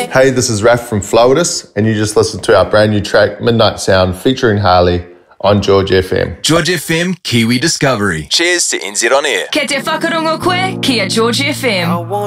Hey, this is Raf from Floatus, and you just listened to our brand new track, Midnight Sound, featuring Harley on George FM. George FM, Kiwi Discovery. Cheers to NZ On Air. Kei te whakarongo koe, kia George FM.